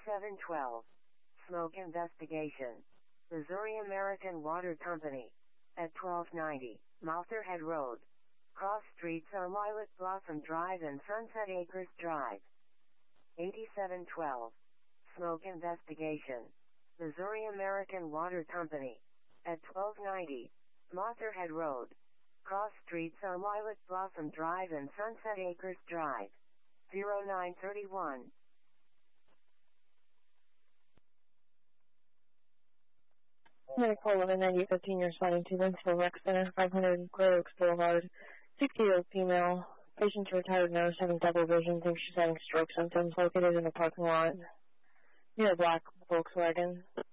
8712. Smoke investigation. Missouri American Water Company. At 1290, Motherhead Road. Cross streets on Lilac Blossom Drive and Sunset Acres Drive. 8712. Smoke investigation. Missouri American Water Company. At 1290, Motherhead Road. Cross streets on Lilac Blossom Drive and Sunset Acres Drive. 0931. Medical 119015, you're responding to Winslow Rec Center, 500 Gray Oaks Boulevard. 60-year-old female. Patient's retired nurse having double vision, thinks she's having stroke symptoms, located in the parking lot near a black Volkswagen.